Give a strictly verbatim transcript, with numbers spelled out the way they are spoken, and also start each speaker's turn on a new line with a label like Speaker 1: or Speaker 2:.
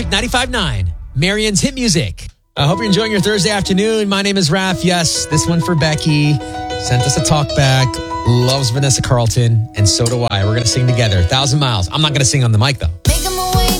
Speaker 1: Magic ninety-five point nine, Marion's hit music. I hope you're enjoying your Thursday afternoon. My name is Raph. Yes, this one for Becky. Sent us a talk back. Loves Vanessa Carlton, and so do I. We're going to sing together. Thousand Miles. I'm not going to sing on the mic, though.